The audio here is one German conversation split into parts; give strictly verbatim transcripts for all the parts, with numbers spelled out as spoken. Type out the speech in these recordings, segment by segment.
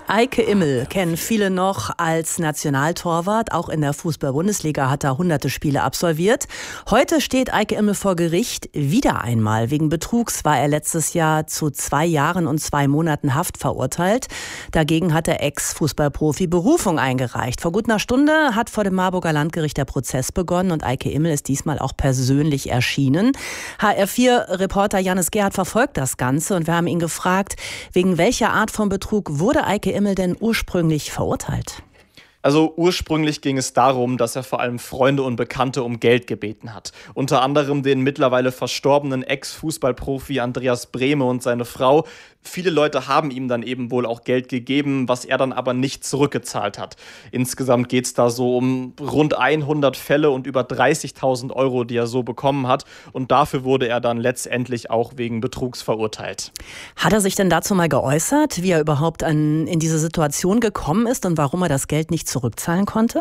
Eike Immel kennen viele noch als Nationaltorwart. Auch in der Fußball-Bundesliga hat er hunderte Spiele absolviert. Heute steht Eike Immel vor Gericht wieder einmal. Wegen Betrugs war er letztes Jahr zu zwei Jahren und zwei Monaten Haft verurteilt. Dagegen hat der Ex-Fußballprofi Berufung eingereicht. Vor gut einer Stunde hat vor dem Marburger Landgericht der Prozess begonnen und Eike Immel ist diesmal auch persönlich erschienen. H R vier Reporter Janis Gerhardt verfolgt das Ganze und wir haben ihn gefragt, wegen welcher Art von Betrug wurde Eike Immel denn ursprünglich verurteilt? Also ursprünglich ging es darum, dass er vor allem Freunde und Bekannte um Geld gebeten hat. Unter anderem den mittlerweile verstorbenen Ex-Fußballprofi Andreas Brehme und seine Frau. Viele Leute haben ihm dann eben wohl auch Geld gegeben, was er dann aber nicht zurückgezahlt hat. Insgesamt geht es da so um rund hundert Fälle und über dreißigtausend Euro, die er so bekommen hat. Und dafür wurde er dann letztendlich auch wegen Betrugs verurteilt. Hat er sich denn dazu mal geäußert, wie er überhaupt an, in diese Situation gekommen ist und warum er das Geld nicht zurückzahlen konnte?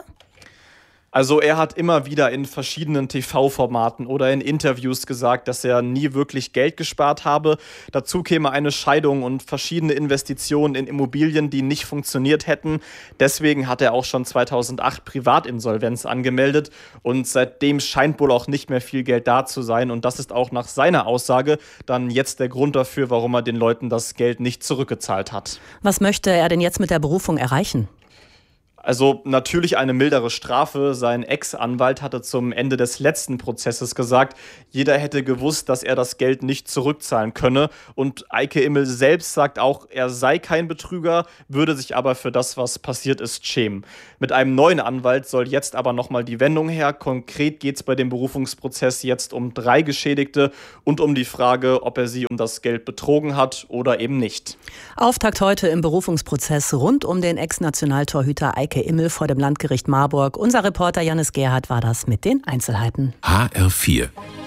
Also er hat immer wieder in verschiedenen T V-Formaten oder in Interviews gesagt, dass er nie wirklich Geld gespart habe. Dazu käme eine Scheidung und verschiedene Investitionen in Immobilien, die nicht funktioniert hätten. Deswegen hat er auch schon zweitausendacht Privatinsolvenz angemeldet und seitdem scheint wohl auch nicht mehr viel Geld da zu sein. Und das ist auch nach seiner Aussage dann jetzt der Grund dafür, warum er den Leuten das Geld nicht zurückgezahlt hat. Was möchte er denn jetzt mit der Berufung erreichen? Also natürlich eine mildere Strafe. Sein Ex-Anwalt hatte zum Ende des letzten Prozesses gesagt, jeder hätte gewusst, dass er das Geld nicht zurückzahlen könne. Und Eike Immel selbst sagt auch, er sei kein Betrüger, würde sich aber für das, was passiert ist, schämen. Mit einem neuen Anwalt soll jetzt aber nochmal die Wendung her. Konkret geht es bei dem Berufungsprozess jetzt um drei Geschädigte und um die Frage, ob er sie um das Geld betrogen hat oder eben nicht. Auftakt heute im Berufungsprozess rund um den Ex-Nationaltorhüter Eike Immel vor dem Landgericht Marburg. Unser Reporter Janis Gerhardt war das mit den Einzelheiten. H R vier